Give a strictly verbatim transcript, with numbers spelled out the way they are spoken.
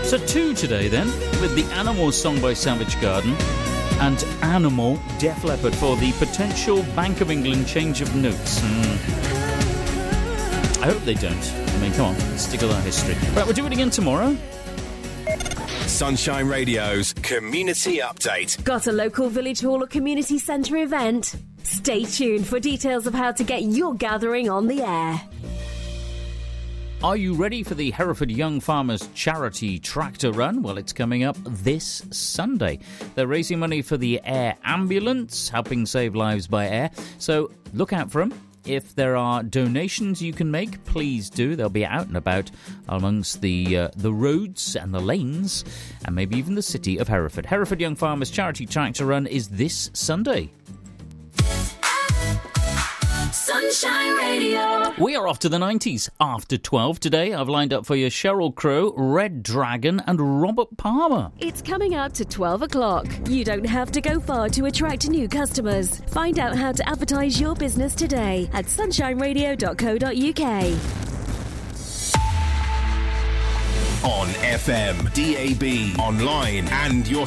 So two today then, with the Animal song by Savage Garden and Animal, Def Leppard for the potential Bank of England change of notes. Mm. I hope they don't. I mean, come on, stick with our history. Right, we'll do it again tomorrow. Sunshine Radio's Community Update. Got a local village hall or community centre event? Stay tuned for details of how to get your gathering on the air. Are you ready for the Hereford Young Farmers Charity Tractor Run? Well, it's coming up this Sunday. They're raising money for the Air Ambulance, helping save lives by air. So look out for them. If there are donations you can make, please do. They'll be out and about amongst the uh, the roads and the lanes and maybe even the city of Hereford. Hereford Young Farmers Charity Tractor Run is this Sunday. Sunshine Radio. We are off to the nineties. After twelve today, I've lined up for you Sheryl Crow, Red Dragon and Robert Palmer. It's coming up to twelve o'clock. You don't have to go far to attract new customers. Find out how to advertise your business today at sunshine radio dot co dot uk. On F M, D A B, online and your